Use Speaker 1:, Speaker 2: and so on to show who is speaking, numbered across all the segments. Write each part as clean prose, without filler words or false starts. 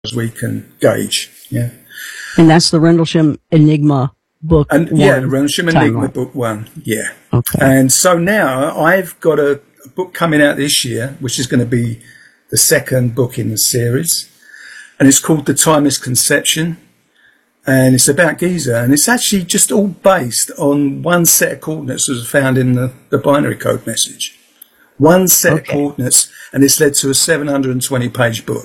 Speaker 1: as we can gauge. Yeah.
Speaker 2: And that's the Rendlesham Enigma book.
Speaker 1: And yeah, the Rendlesham Enigma book 1. Yeah.
Speaker 2: Okay.
Speaker 1: And so now I've got a book coming out this year, which is going to be the second book in the series. And it's called The Timeless Conception. And it's about Giza. And it's actually just all based on one set of coordinates that was found in the binary code message. One set of coordinates, and it's led to a 720-page book.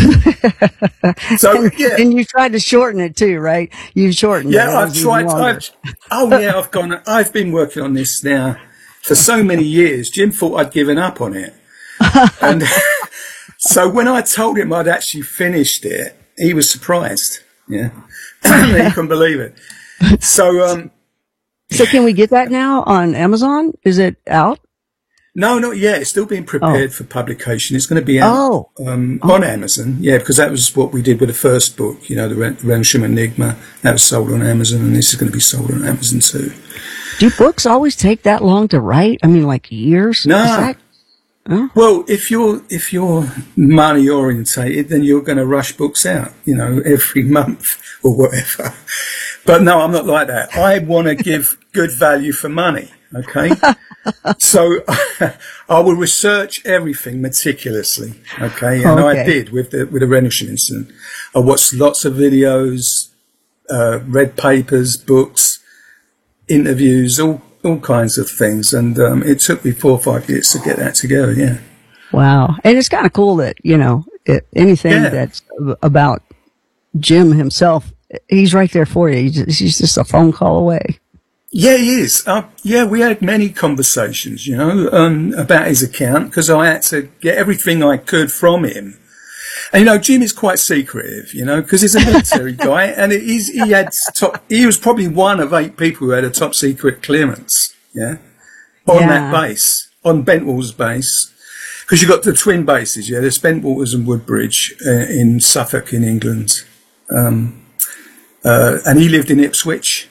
Speaker 1: So yeah,
Speaker 2: and you tried to shorten it too, right? You've shortened it.
Speaker 1: Yeah, I've tried. I've been working on this now for so many years. Jim thought I'd given up on it, and so when I told him I'd actually finished it, he was surprised. Yeah, he couldn't believe it. So
Speaker 2: can we get that now on Amazon? Is it out?
Speaker 1: No, not yet. It's still being prepared for publication. It's going to be out on Amazon. Yeah, because that was what we did with the first book, the Rendlesham Enigma. That was sold on Amazon, and this is going to be sold on Amazon too.
Speaker 2: Do books always take that long to write? I mean, like years?
Speaker 1: No. Well, if you're money orientated, then you're going to rush books out, every month or whatever. But no, I'm not like that. I want to give good value for money. Okay. So I will research everything meticulously. Okay. And I did with the Rendlesham incident. I watched lots of videos, read papers, books, interviews, all kinds of things. And, it took me 4 or 5 years to get that together. Yeah.
Speaker 2: Wow. And it's kind of cool that, anything that's about Jim himself, he's right there for you. He's just a phone call away.
Speaker 1: Yeah, he is. We had many conversations, about his account because I had to get everything I could from him. And, Jim is quite secretive, because he's a military guy and he was probably one of 8 people who had a top secret clearance, on that base, on Bentwall's base. Because you've got the twin bases, there's Bentwaters and Woodbridge in Suffolk in England. And he lived in Ipswich.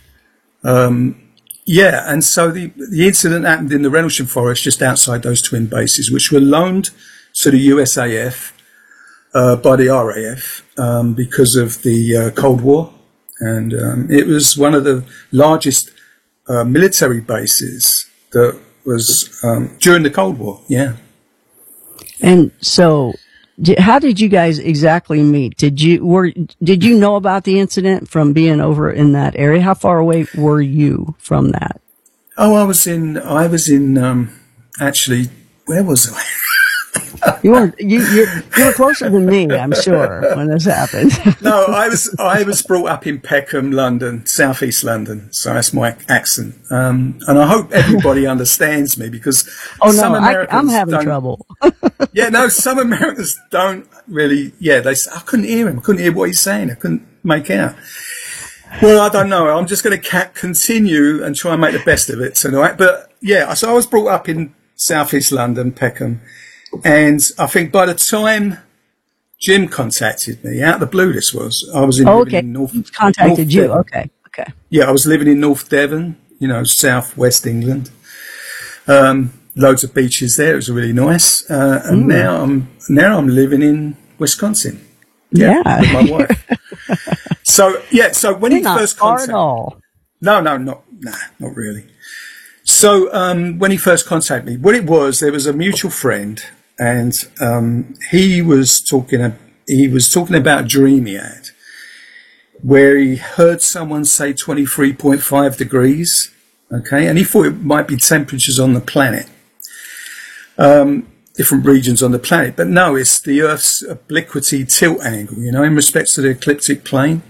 Speaker 1: And so the incident happened in the Rendlesham Forest just outside those twin bases, which were loaned to the USAF by the RAF because of the Cold War. And it was one of the largest military bases that was during the Cold War,
Speaker 2: And so how did you guys exactly meet? Did you know about the incident from being over in that area? How far away were you from that?
Speaker 1: Oh, I was in actually, where was I?
Speaker 2: You were closer than me, I'm sure, when this happened.
Speaker 1: No, I was brought up in Peckham, London, southeast London, so that's my accent. And I hope everybody understands me because some Americans
Speaker 2: I'm having trouble.
Speaker 1: Some Americans don't really. They say I couldn't hear him. I couldn't hear what he's saying. I couldn't make out. Well, I don't know. I'm just going to continue and try and make the best of it tonight. But so I was brought up in southeast London, Peckham. And I think by the time Jim contacted me, out of the blue this was, I was living in North.
Speaker 2: He contacted
Speaker 1: North
Speaker 2: you,
Speaker 1: Devon.
Speaker 2: Okay.
Speaker 1: Yeah, I was living in North Devon, southwest England. Loads of beaches there. It was really nice. And now I'm living in Wisconsin.
Speaker 2: Yeah.
Speaker 1: With my wife. So when he first contacted me. No, not really. So when he first contacted me, what it was, there was a mutual friend, and he was talking about a dream he had, where he heard someone say 23.5 degrees, and he thought it might be temperatures on the planet, different regions on the planet, but no, it's the Earth's obliquity tilt angle, in respect to the ecliptic plane.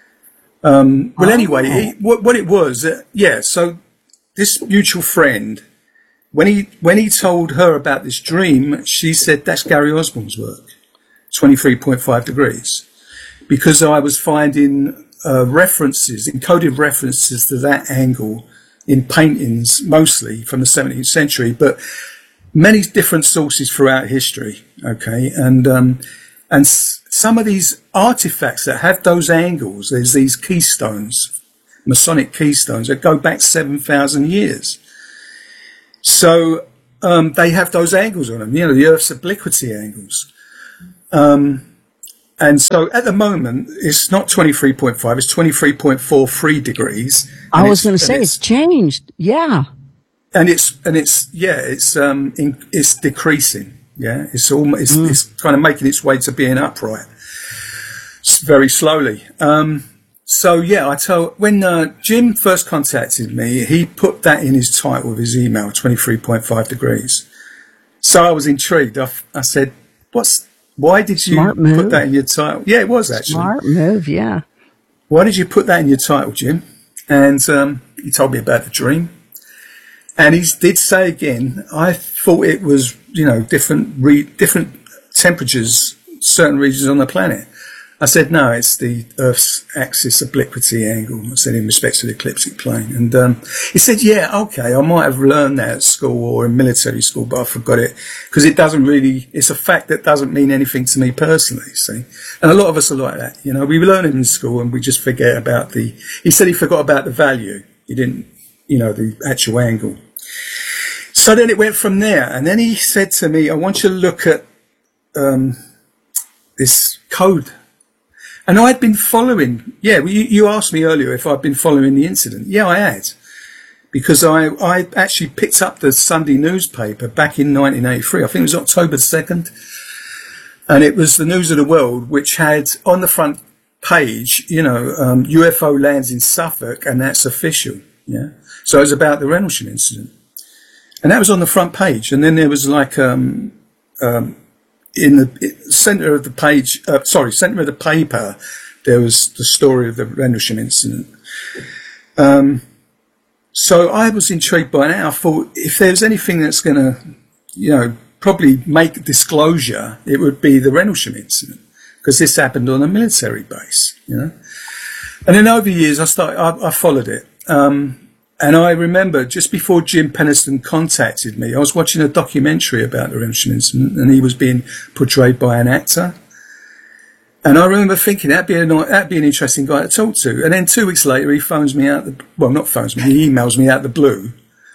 Speaker 1: Anyway, what it was, so this mutual friend, when he told her about this dream, she said, that's Gary Osborne's work, 23.5 degrees. Because I was finding encoded references to that angle in paintings, mostly from the 17th century, but many different sources throughout history, and some of these artifacts that have those angles, there's these keystones, Masonic keystones that go back 7,000 years. So they have those angles on them, the Earth's obliquity angles. And so at the moment, it's not 23.5, it's 23.43 degrees.
Speaker 2: I was going to say it's changed. Yeah.
Speaker 1: It's decreasing. Yeah. It's almost, it's kind of making its way to being upright very slowly. So yeah, when Jim first contacted me, he put that in his title of his email, 23.5 degrees. So I was intrigued. I said, why did you put that in your title? Yeah, it was actually.
Speaker 2: Smart move, yeah.
Speaker 1: Why did you put that in your title, Jim? And he told me about the dream. And he did say again, I thought it was, different temperatures, certain regions on the planet. I said, no, it's the Earth's axis obliquity angle. I said, in respect to the ecliptic plane. And he said, yeah, okay, I might have learned that at school or in military school, but I forgot it because it's a fact that doesn't mean anything to me personally, see. And a lot of us are like that. We learn it in school and we just forget about he said he forgot about the value. He didn't, the actual angle. So then it went from there. And then he said to me, I want you to look at this code. And I'd been following, you asked me earlier if I'd been following the incident. Yeah, I had. Because I actually picked up the Sunday newspaper back in 1983. I think it was October 2nd. And it was the News of the World, which had on the front page, UFO lands in Suffolk, and that's official. Yeah. So it was about the Rendlesham incident. And that was on the front page. And then there was like, in the center of the page, center of the paper, there was the story of the Rendlesham incident. So I was intrigued by that. I thought if there's anything that's going to, probably make disclosure, it would be the Rendlesham incident, because this happened on a military base, And then over the years, I followed it. And I remember just before Jim Penniston contacted me, I was watching a documentary about the Rendlesham incident, and he was being portrayed by an actor. And I remember thinking that'd be an interesting guy to talk to. And then 2 weeks later, he phones me out. He emails me out the blue.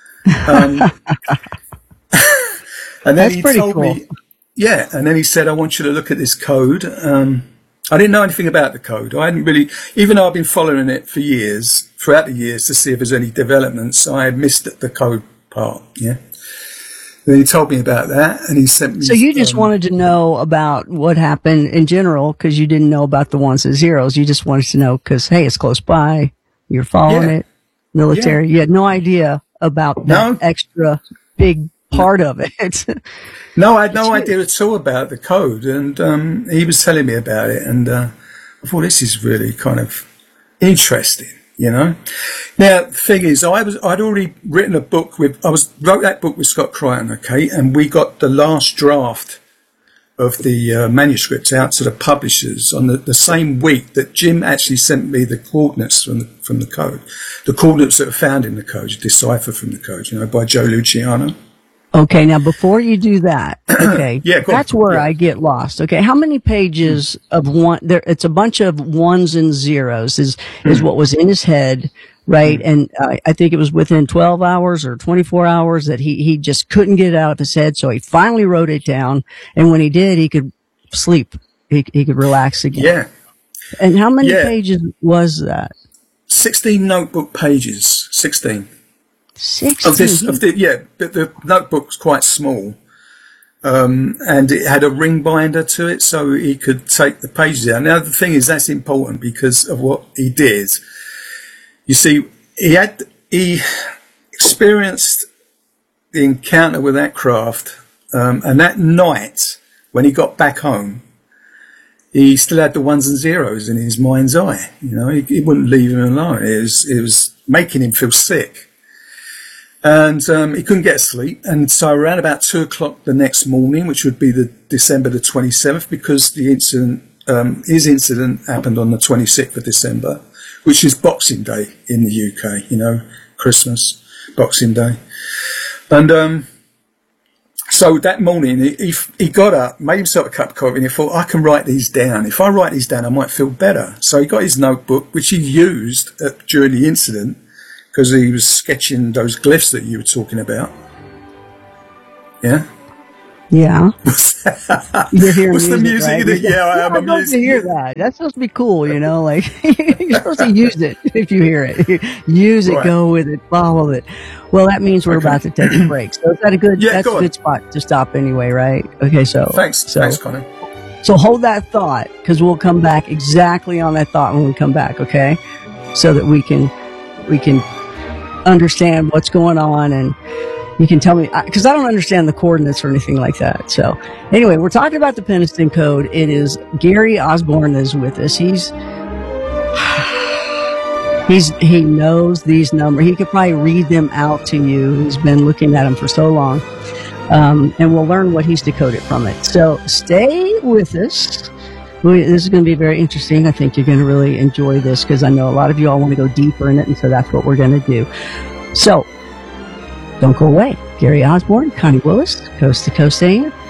Speaker 1: And then he told me, yeah. And then he said, I want you to look at this code. I didn't know anything about the code. I hadn't really, even though I've been following it for years, throughout the years, to see if there's any developments, I had missed the code part, yeah. Then he told me about that, and he sent me...
Speaker 2: So you just wanted to know about what happened in general, because you didn't know about the ones and zeros. You just wanted to know because, hey, it's close by, you're following it, military. You had no idea about that extra big part of it.
Speaker 1: No, I had no idea at all about the code, and he was telling me about it, and I thought this is really kind of interesting, Now, the thing is, I'd already written a book wrote that book with Scott Crichton, okay, and we got the last draft of the manuscript out to the publishers on the same week that Jim actually sent me the coordinates from the code, the coordinates that are found in the code, deciphered from the code, by Joe Luciano.
Speaker 2: Okay, now before you do that, okay, that's where I get lost. Okay, how many pages of one? It's a bunch of ones and zeros is what was in his head, right? And I think it was within 12 hours or 24 hours that he just couldn't get it out of his head. So he finally wrote it down, and when he did, he could sleep. He could relax again.
Speaker 1: Yeah.
Speaker 2: And how many pages was that?
Speaker 1: 16 notebook pages. 16.
Speaker 2: 16.
Speaker 1: But the notebook's quite small, and it had a ring binder to it, so he could take the pages out. Now the thing is, that's important because of what he did. You see, he experienced the encounter with that craft, and that night when he got back home, he still had the ones and zeros in his mind's eye. He wouldn't leave him alone. It was making him feel sick. And he couldn't get sleep. And so around about 2 o'clock the next morning, which would be the December the 27th, because the incident, his incident happened on the 26th of December, which is Boxing Day in the UK, Christmas, Boxing Day. And so that morning he got up, made himself a cup of coffee, and he thought, I can write these down. If I write these down, I might feel better. So he got his notebook, which he used during the incident, because he was sketching those glyphs that you were talking about. Yeah?
Speaker 2: Yeah. You're hearing
Speaker 1: What's the music?
Speaker 2: right?
Speaker 1: Yeah, I am.
Speaker 2: You're supposed to hear that. That's supposed to be cool, you know, like you're supposed to use it if you hear it. Use it,
Speaker 1: Right.
Speaker 2: go with it, follow it. Well, that means we're about to take a break. So is that a good, that's
Speaker 1: go
Speaker 2: a
Speaker 1: on.
Speaker 2: good spot to stop anyway, right? Okay, so.
Speaker 1: Thanks, Connor.
Speaker 2: So hold that thought, because we'll come back exactly on that thought when we come back, okay? So that we can understand what's going on, and you can tell me, because I don't understand the coordinates or anything like that. So anyway, we're talking about the Penniston Code. It is Gary Osborne is with us. He knows these numbers. He could probably read them out to you. He's been looking at them for so long. And we'll learn what he's decoded from it. So stay with us. This is going to be very interesting. I think you're going to really enjoy this, because I know a lot of you all want to go deeper in it, and so that's what we're going to do. So don't go away. Gary Osborne, Connie Willis, Coast to Coast AM.